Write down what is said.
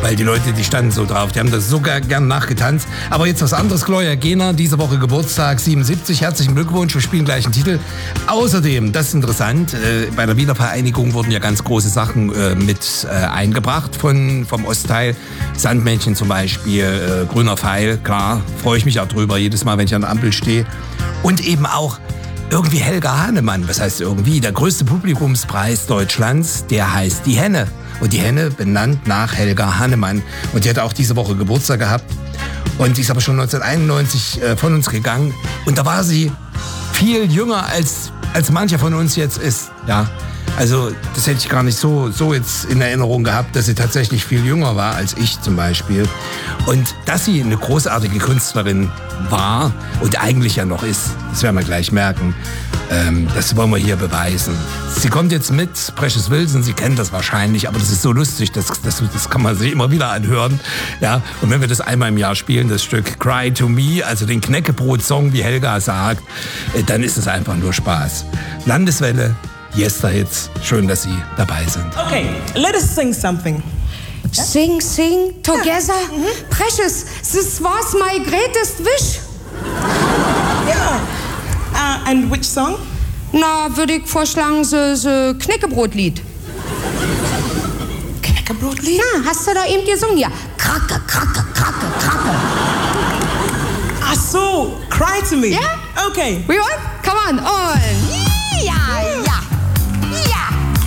weil die Leute, die standen so drauf, die haben das so gern nachgetanzt. Aber jetzt was anderes, Gloria Gaynor, diese Woche Geburtstag, 77, herzlichen Glückwunsch, wir spielen gleich einen Titel. Außerdem, das ist interessant, bei der Wiedervereinigung wurden ja ganz große Sachen mit eingebracht vom Ostteil. Sandmännchen zum Beispiel, grüner Pfeil, klar, freue ich mich auch drüber, jedes Mal, wenn ich an der Ampel stehe. Und eben auch irgendwie Helga Hannemann, was heißt irgendwie, der größte Publikumspreis Deutschlands, der heißt Die Henne. Und die Henne benannt nach Helga Hannemann. Und die hat auch diese Woche Geburtstag gehabt. Und die ist aber schon 1991 von uns gegangen. Und da war sie viel jünger, als mancher von uns jetzt ist. Ja. Also das hätte ich gar nicht so jetzt in Erinnerung gehabt, dass sie tatsächlich viel jünger war als ich zum Beispiel. Und dass sie eine großartige Künstlerin war und eigentlich ja noch ist, das werden wir gleich merken, das wollen wir hier beweisen. Sie kommt jetzt mit, Precious Wilson, Sie kennen das wahrscheinlich, aber das ist so lustig, das kann man sich immer wieder anhören. Ja? Und wenn wir das einmal im Jahr spielen, das Stück Cry to Me, also den Knäckebrot-Song, wie Helga sagt, dann ist es einfach nur Spaß. Landeswelle, Yester-Hits, schön, dass Sie dabei sind. Okay, let us sing something. Sing together. Precious, this was my greatest wish. Yeah. And which song? Na, würde ich vorschlagen, das Knäckebrotlied. Knäckebrotlied? Ja, hast du da eben gesungen? Ja. Kracke, kracke, kracke, kracke. Ach so, Cry to Me. Yeah? Okay. We want? Come on.